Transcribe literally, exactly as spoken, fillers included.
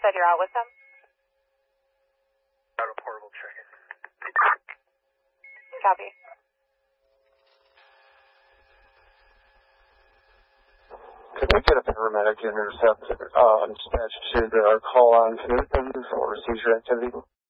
said you're out with them? Out of portable chicken. Copy. Could we get a paramedic to intercept uh, dispatch to the call on citizens or seizure activity?